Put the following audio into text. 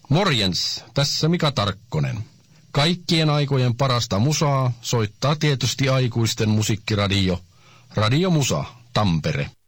Morjens, tässä Mika Tarkkonen. Kaikkien aikojen parasta musaa soittaa tietysti aikuisten musiikkiradio. Radio Musa, Tampere.